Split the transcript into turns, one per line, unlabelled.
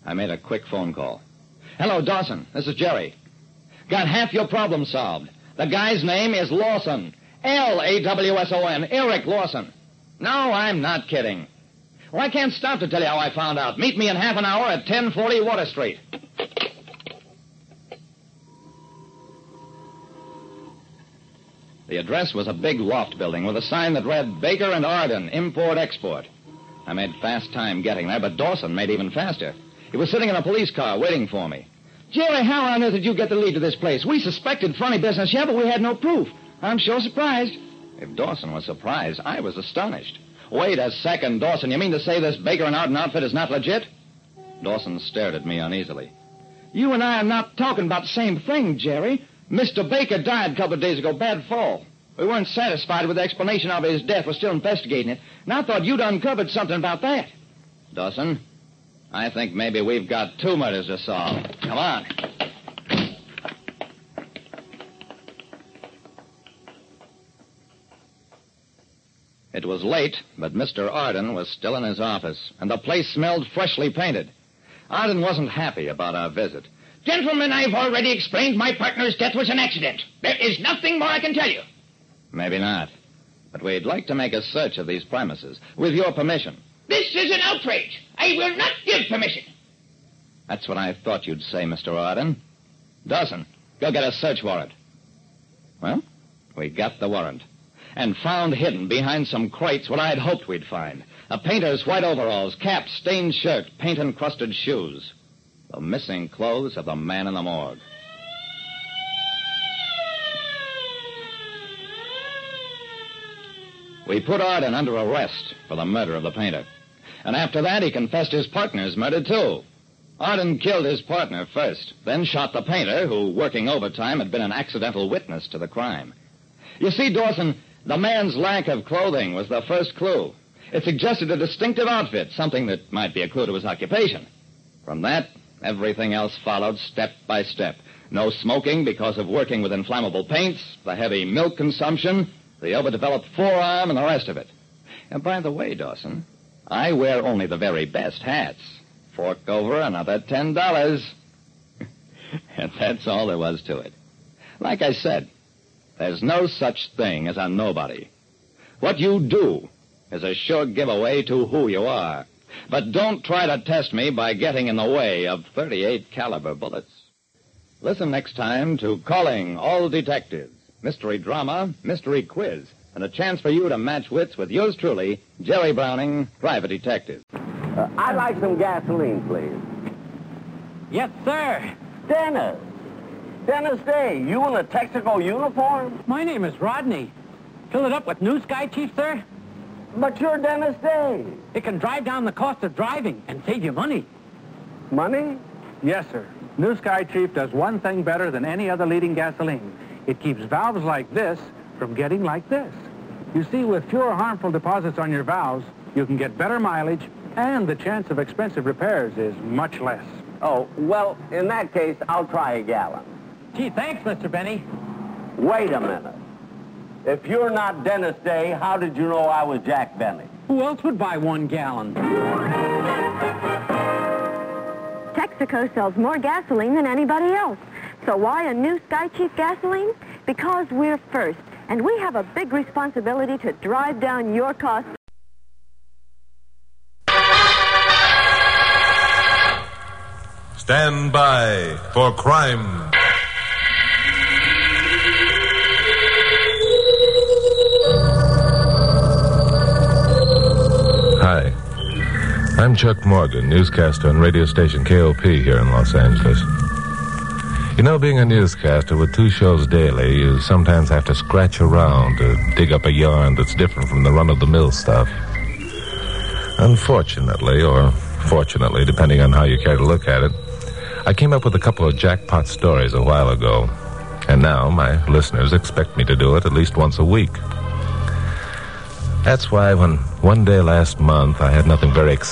I made a quick phone call. Hello, Dawson. This is Jerry. Got half your problem solved. The guy's name is Lawson. Lawson. Eric Lawson. No, I'm not kidding. Well, I can't stop to tell you how I found out. Meet me in half an hour at 1040 Water Street. The address was a big loft building with a sign that read Baker and Arden, Import-Export. I made fast time getting there, but Dawson made even faster. He was sitting in a police car waiting for me. Jerry, how on earth did you get the lead to this place? We suspected funny business here, but we had no proof. I'm sure surprised. If Dawson was surprised, I was astonished. Wait a second, Dawson. You mean to say this Baker and Arden outfit is not legit? Dawson stared at me uneasily. You and I are not talking about the same thing, Jerry. Mr. Baker died a couple of days ago, bad fall. We weren't satisfied with the explanation of his death. We're still investigating it. And I thought you'd uncovered something about that. Dawson, I think maybe we've got two murders to solve. Come on. It was late, but Mr. Arden was still in his office, and the place smelled freshly painted. Arden wasn't happy about our visit.
Gentlemen, I've already explained my partner's death was an accident. There is nothing more I can tell you.
Maybe not. But we'd like to make a search of these premises, with your permission.
This is an outrage. I will not give permission.
That's what I thought you'd say, Mr. Arden. Dawson, go get a search warrant. Well, we got the warrant. And found hidden behind some crates what I'd hoped we'd find. A painter's white overalls, cap, stained shirt, paint-encrusted shoes. The missing clothes of the man in the morgue. We put Arden under arrest for the murder of the painter. And after that, he confessed his partner's murder, too. Arden killed his partner first, then shot the painter, who, working overtime, had been an accidental witness to the crime. You see, Dawson, the man's lack of clothing was the first clue. It suggested a distinctive outfit, something that might be a clue to his occupation. From that, everything else followed step by step. No smoking because of working with inflammable paints, the heavy milk consumption, the overdeveloped forearm, and the rest of it. And by the way, Dawson, I wear only the very best hats. Fork over another $10. And that's all there was to it. Like I said, there's no such thing as a nobody. What you do is a sure giveaway to who you are. But don't try to test me by getting in the way of .38 caliber bullets. Listen next time to Calling All Detectives, mystery drama, mystery quiz, and a chance for you to match wits with yours truly, Jerry Browning, private detective.
I'd like some gasoline, please.
Yes, sir.
Dennis. Dennis Day, you in a Texaco uniform?
My name is Rodney. Fill it up with New Sky, Chief, sir?
But you're Dennis Day.
It can drive down the cost of driving and save you money.
Money?
Yes, sir. New Sky, Chief, does one thing better than any other leading gasoline. It keeps valves like this from getting like this. You see, with fewer harmful deposits on your valves, you can get better mileage, and the chance of expensive repairs is much less.
Oh, well, in that case, I'll try a gallon.
Gee, thanks, Mr. Benny.
Wait a minute. If you're not Dennis Day, how did you know I was Jack Benny?
Who else would buy 1 gallon?
Texaco sells more gasoline than anybody else. So why a New Sky Chief gasoline? Because we're first, and we have a big responsibility to drive down your costs.
Stand by for crime. Hi, I'm Chuck Morgan, newscaster on radio station KOP here in Los Angeles. You know, being a newscaster with 2 shows daily, you sometimes have to scratch around to dig up a yarn that's different from the run-of-the-mill stuff. Unfortunately, or fortunately, depending on how you care to look at it, I came up with a couple of jackpot stories a while ago, and now my listeners expect me to do it at least once a week. That's why when one day last month I had nothing very exciting